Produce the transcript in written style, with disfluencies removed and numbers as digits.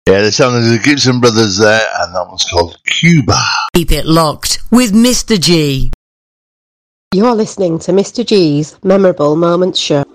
Yeah, the song is the Gibson Brothers there, and that one's called Cuba. Keep it locked with Mr. G. You're listening to Mr. G's Memorable Moments Show.